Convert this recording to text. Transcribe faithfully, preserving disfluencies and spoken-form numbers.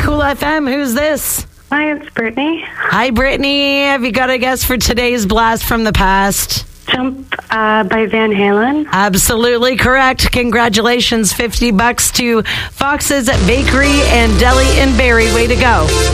Cool F M. Who's this? Hi, it's Brittany. Hi, Brittany. Have you got a guess for today's blast from the past? Jump uh, by Van Halen. Absolutely correct. Congratulations. fifty bucks to Fox's Bakery and Deli in Barrie. Way to go.